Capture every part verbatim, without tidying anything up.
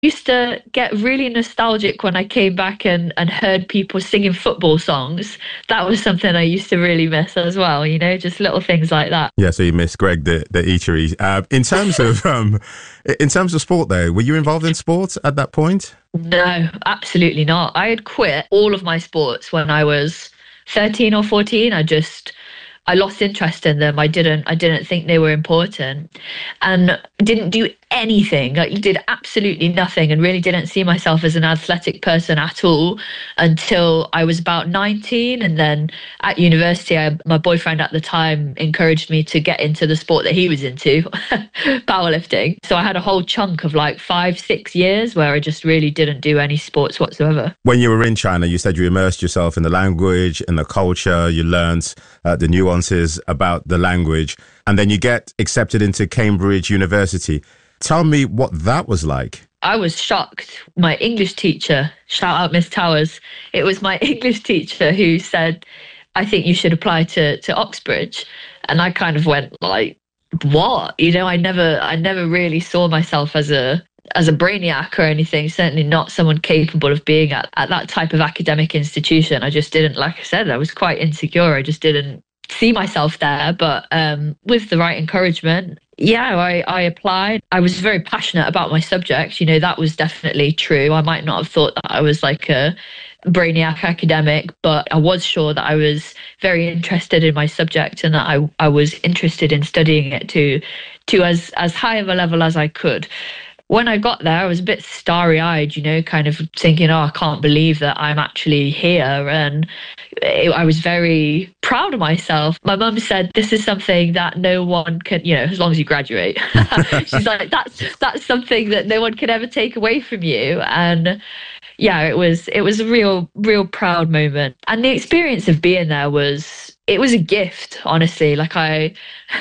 used to get really nostalgic when I came back and, and heard people singing football songs. That was something I used to really miss as well, you know, just little things like that. Yeah, so you miss Greg the, the eatery. Uh, in terms of um, in terms of sport though, were you involved in sports at that point? No, absolutely not. I had quit all of my sports when I was thirteen or fourteen. I just I lost interest in them. I didn't I didn't think they were important and didn't do anything. Like did absolutely nothing and really didn't see myself as an athletic person at all until I was about nineteen. And then at university, I, my boyfriend at the time encouraged me to get into the sport that he was into, powerlifting. So I had a whole chunk of like five, six years where I just really didn't do any sports whatsoever. When you were in China, you said you immersed yourself in the language, in the culture, you learned uh, the nuances about the language, and then you get accepted into Cambridge University. Tell me what that was like. I was shocked. My English teacher, shout out Miss Towers, it was my English teacher who said, I think you should apply to, to Oxbridge. And I kind of went like, what? You know, I never I never really saw myself as a as a brainiac or anything, certainly not someone capable of being at, at that type of academic institution. I just didn't, like I said, I was quite insecure. I just didn't see myself there. But um, with the right encouragement, yeah, I, I applied. I was very passionate about my subject. You know, that was definitely true. I might not have thought that I was like a brainiac academic, but I was sure that I was very interested in my subject and that I, I was interested in studying it to to as, as high of a level as I could. When I got there, I was a bit starry-eyed, you know, kind of thinking, oh, I can't believe that I'm actually here. And it, I was very proud of myself. My mum said, this is something that no one can, you know, as long as you graduate. She's like, that's that's something that no one can ever take away from you. And yeah, it was it was a real, real proud moment. And the experience of being there was, it was a gift, honestly. Like I,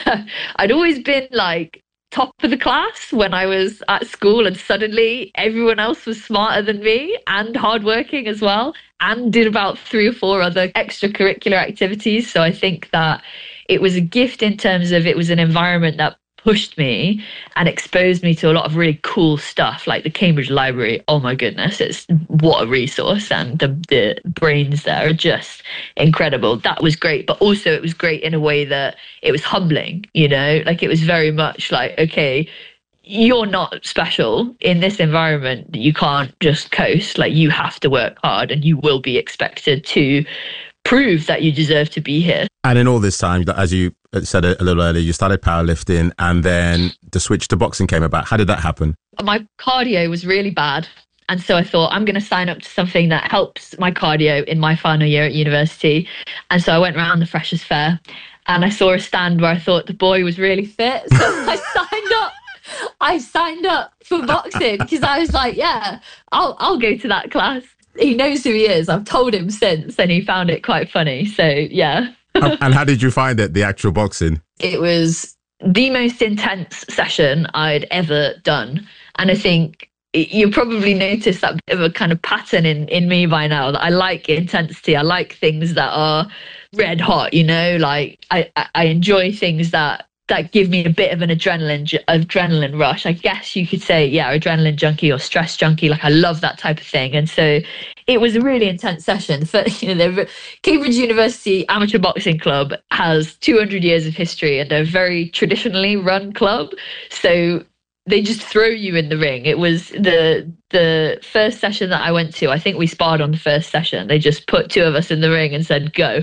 I'd always been like, top of the class when I was at school, and suddenly everyone else was smarter than me and hardworking as well, and did about three or four other extracurricular activities. So I think that it was a gift in terms of it was an environment that pushed me and exposed me to a lot of really cool stuff, like the Cambridge Library. Oh my goodness, it's what a resource, and the, the brains there are just incredible. That was great, but also it was great in a way that it was humbling, you know, like it was very much like, okay, you're not special in this environment. You can't just coast, like you have to work hard and you will be expected to prove that you deserve to be here. And in all this time, as you said a little earlier, you started powerlifting and then the switch to boxing came about. How did that happen? My cardio was really bad. And so I thought, I'm going to sign up to something that helps my cardio in my final year at university. And so I went around the Freshers' Fair and I saw a stand where I thought the boy was really fit. So I signed up. I signed up for boxing because I was like, yeah, I'll I'll go to that class. He knows who he is. I've told him since, and he found it quite funny. So, yeah. And how did you find it, the actual boxing? It was the most intense session I'd ever done. And I think you probably noticed that bit of a kind of pattern in, in me by now, that I like intensity. I like things that are red hot, you know, like I, I enjoy things that that give me a bit of an adrenaline adrenaline rush. I guess you could say, yeah, adrenaline junkie or stress junkie. Like I love that type of thing. And so it was a really intense session. For, you know, the Cambridge University Amateur Boxing Club has two hundred years of history and they're a very traditionally run club. So they just throw you in the ring. It was the the first session that I went to. I think we sparred on the first session. They just put two of us in the ring and said, go.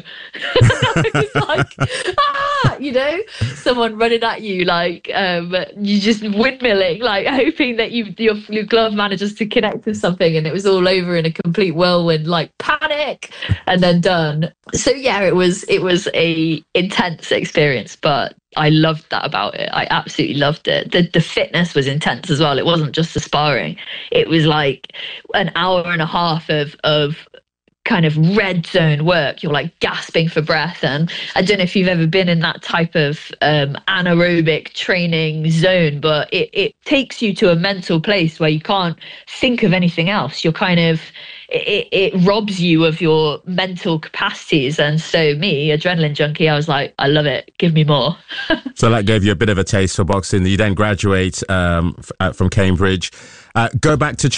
I was like, ah, you know, someone running at you, like um, you just windmilling, like hoping that you your, your glove manages to connect with something, and it was all over in a complete whirlwind, like panic, and then done. So yeah, it was it was a intense experience, but I loved that about it. I absolutely loved it. The the fitness was intense as well. It wasn't just the sparring. It was like an hour and a half of of kind of red zone work. You're like gasping for breath. And I don't know if you've ever been in that type of um, anaerobic training zone, but it, it takes you to a mental place where you can't think of anything else. You're kind of, it, it robs you of your mental capacities. And so me, adrenaline junkie, I was like, I love it. Give me more. So that gave you a bit of a taste for boxing. You then graduate um, f- from Cambridge. Uh, go back to